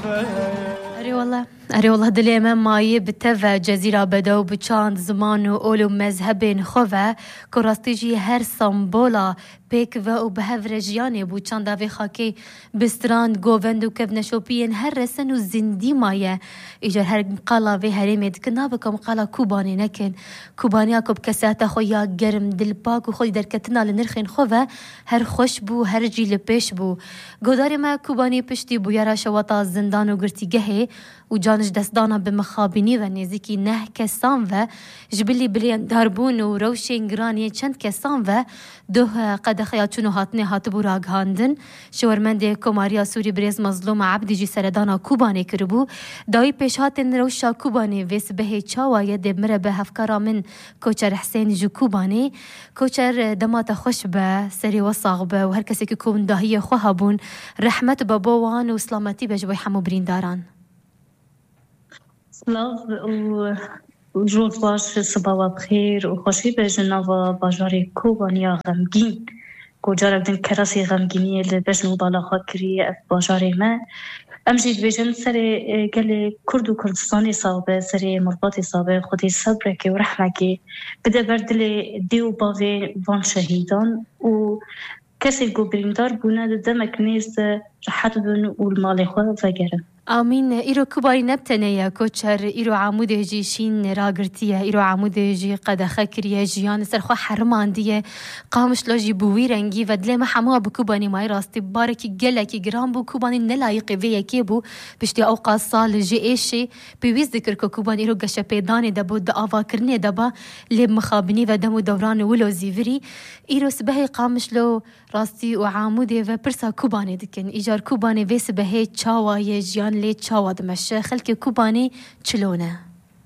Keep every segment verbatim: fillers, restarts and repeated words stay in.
أري والله أري والله دلي من ماي بتفا جزيرة بدو بچاند زمان و أولو مذهبين خوفا كراستيجي هر سامبولا بيك و بهفرجياني بو چاند داوي خاكي بستراند گووند و كفنا شوبين هر رسن و زندي مايه إجار هر مقالا في هريمي دكنا بكم مقالا كوباني نكن كوبانيا كوب كساتا خويا گرم دل باك و خودي دركتنا لنرخين خوفا هر خوش بو هر جي لبيش بو گوداري ما كوباني پشتي بو يارا شواتا زندان و گرتي گهي و جانش دستدانا بمخابيني و نزيكي نه كسان و جبلي بلين داربون و روشين گراني چند كسان و دوه قد خياتشونو هاتني هاتبو راگ هاندن شورمنده كوماريا سوري بريز مظلوم عبدي جي سردانا كوباني كربو داوي پیش هاتن روشا كوباني ويس بهي چاوا يد مربه هفكارا من كوچر حسين جو كوباني كوچر دماتا خوش به سري وصاغ به و هر کسی که كون داهي خواه بون رحمت بابوان و سلامتي بجبوي حمو برينداران سلاف و وجود باش صباح بخير وخوشي بجنوا باجاري كوبانيا غمگين كوجار بدن كراسي غمگيني اللي بجنو بالا خاكري باجاري ما امجد بجن سري قال كرد وكردستاني صابه سري مرباطي صابه خدي صبرك ورحمك بدا بردلي ديو باغي وان شهيدان و كسي جو بريندار بونا دمك نيز رحات بن والمالي خو فقره آمين إيرو كباري نبتنيا كوتشر إيرو عموده جي شين راقرتيا إيرو عموده جي قد خكريا جيان سرخوا حرمان ديه قامش لوجي بوي رنگي ودلي ما حموها بكوباني ماي راستي باركي قلكي جرام بو كوباني نلايقي فيا كيبو بشتي أوقا صال جي إيشي بيويز ذكر كوباني إيرو قشا بيداني دابو دا آفا كرني دابا لب مخابني ودمو دوران ولو زيفري إيرو سبهي قامش لو راستي وعموده وبرسا كوباني دكن إيجار كوباني ويس بهي تشاوا يجيان لي تشاوا دمش خلكي كوباني تشلونه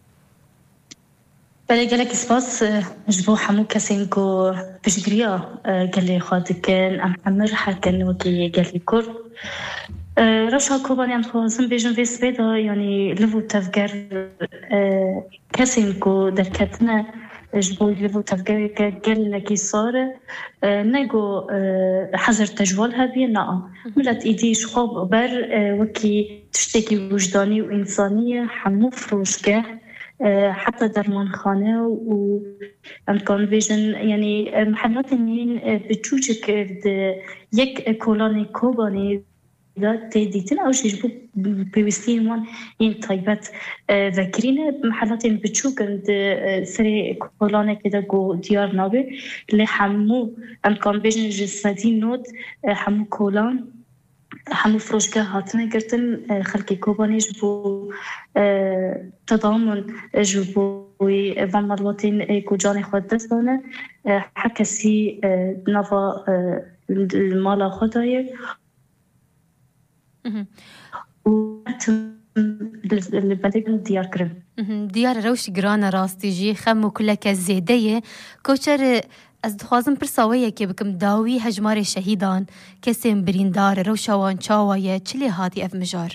بله گلک سپاس جبو حمو کسینکو بجگریا گلی خواهد کن ام همه رحل کن وکی گلی کر رشا کوبانی ام خوازم بیجن ویس بیدا یعنی لفو تفگر کسینکو در کتنه جبو لفو تفگر که گل لکی ساره نگو حضر تجوال هبیه نا ملت ایدیش خواب بر وکی تشتکی وجدانی و انسانی حمو فروشگه حتى درمان خانه و امکان ویژن یعنی محلات نین بچوچک یک کلانی کوبانی دا تدیتن او شیجبو بویستین وان این طیبت ذکرین محلات بچوکند سری کلانی که دا گو دیار نابه لحمو امکان ویژن جسدی نود حمو کلان همو فروشگاه هاتنه گرتن خلقی کوبانی جبو تضامن جبوی و مرواتین کجانی خود دستانه حکسی نوا المالا خدای و البديل ديار كرم ديار روش جرانا راستي جي خمو كلك الزيدية كوشر از دخوازم پرساویه که بکم داوی هجمار شهیدان کسیم بریندار روشوان چاوایه چلی هاتی اف مجار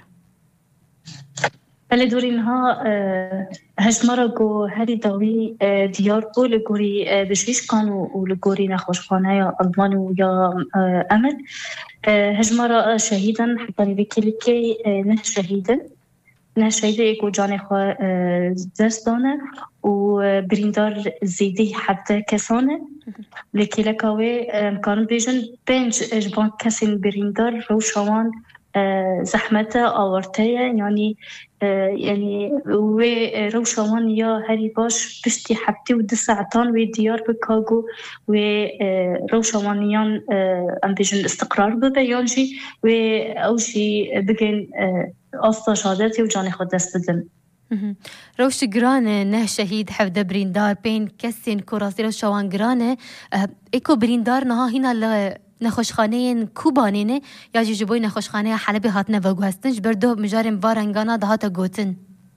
بله دورینها هجمارا گو هری داوی دیار بو لگوری بشویش کانو و لگوری نخوشخانه یا البانو یا امل هجمارا شهیدان حبانی بکلی که نه شهیدان نه شهیده ایکو جانه خواه دست دانه و بریندار زیده حتی کسانه لیکی لکاوه امکان بیجن پنج اجبان کسین بریندار روشوان زحمت آورته یعنی یعنی و روشوان یا هری باش پشتی حبتی و ده ساعتان و دیار بکاگو و روشوانیان ام بیجن استقرار ببه یانجی و اوشی بگن آستا شهادتی و جانی خود دست بدن روش گرانه نه شهید حفظ بریندار بین کسین کراسی روشوان گرانه ایکو بریندار نها هینا ل نخوشخانه کوبانینه یا جیجبوی نخوشخانه حلبی هاتنه و گوستنج بردو مجارم وارنگانا ده هاتا گوتن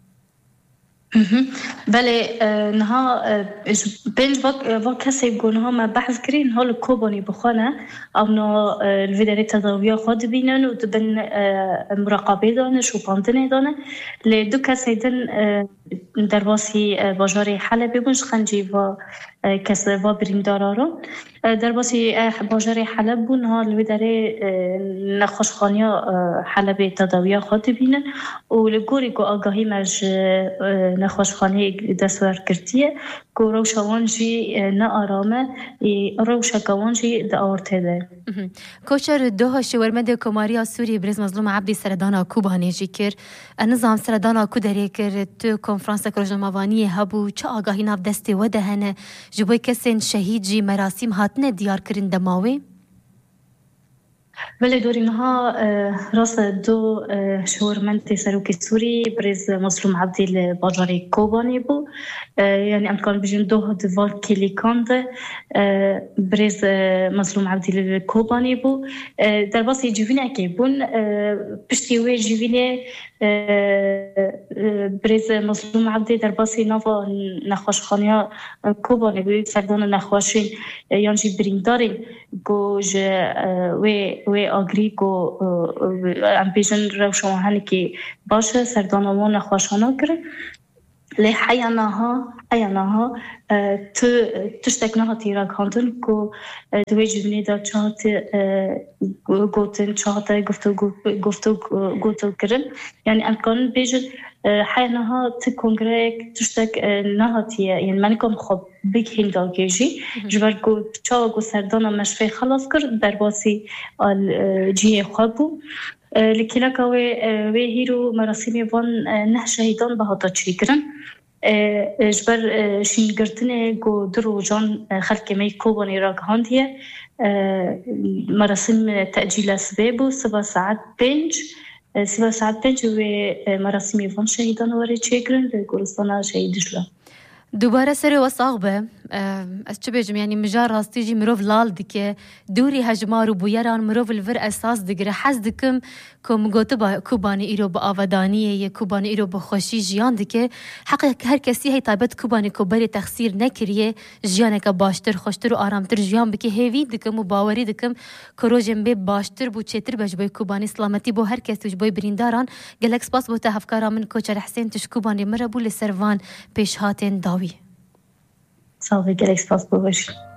بله نها بين وقت کسی گونه ما بحث کردن حال کوبانی بخونه اما الویدری تداوی خود بینن و دبن مراقبه دانه شوپاندنه دانه لدو کسی دن درواسی باجاری حلبی بونش خنجی و کس و بریندارا در باسی باجر حلب بون ها لوی داره نخوشخانیا حلب تداویه خود بینن و لگوری که آگاهی مج نخوشخانه دستور کرتیه که روشوانجی نه آرامه روشکوانجی ده آورته ده. کوچر دوها شورمده کماریا سوری برز مظلوم عبدی سردانا کوبانی جی کر نظام سردانا کودری کر تو کنفرانس کروجنموانی هبو چه آگاهی ناف دستی و دهنه جبوی کسین شهید جی مراسم هاتنه دیار کرن دماوی؟ بله دورینها راست دو شورمنت سروکی سوری برز مظلوم عبدی لباجاری کوبانی بو یعنی امکان بجن دو دوال کلیکاند برز مظلوم عبدی لکوبانی بو در باسی جوینه که بون پشتیوی جوینه برز مظلوم عبدی در باسی نوا نخوشخانیا کوبانی بو سردان نخوشین یعنی برینداری گوش و و آگریگو ام بیشن روشوهانی که باشه سردانوان خوشانا کرد لی حیاناها حیاناها تو تشتک نها تیرا کاندن که دوی جبنی دا چهات گوتن چهات گفتو گفتو گفتو کرن یعنی امکان بیشن حیاناها تو کنگره تشتک نها تیه یعنی من کم خوب بیگ هندا گیجی جبر گو چا گو سردانا مشفی خلاص کرد در باسی جیه خوابو لكن كوي وهيرو مراسم وان نه شهيدان بهاتا تشيكرن جبر شين قرتنه جو درو جان خلق مي كوباني راك هانديه مراسم تأجيل سبابو سبع ساعات بنج سبع ساعات بنج ومراسم وان شهيدان وري تشيكرن لگورستانا شهيد جلا دوباره سر وصاغبه از چه بجم یعنی مجار راستی جی مروف لال دیگه دوری هجمار و بویران مروف الور اساس دیگه حز دکم که مگوته با کوبانی ایرو با آودانیه یا کوبانی ایرو با خوشی جیان دیگه حق هر کسی هی تایبت کوبانی کوبری تخسیر نکریه جیانه که باشتر خوشتر و آرامتر جیان بکی هیوی دکم و باوری دکم که روژم بی باشتر بو چتر بج بای کوبانی سلامتی بو هر کسی وج بای برینداران گلکس باس بو تهفکارا من کوچر حسین تش کوبانی مرا بو لسروان پیش هاتین داوی صافي گلکس باس بو باشی